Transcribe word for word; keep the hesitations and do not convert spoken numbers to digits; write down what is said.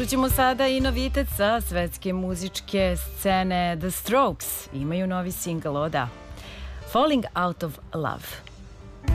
Čućemo sada i novitet sa svetske muzičke scene. The Strokes imaju novi singl, o da, Falling Out of Love.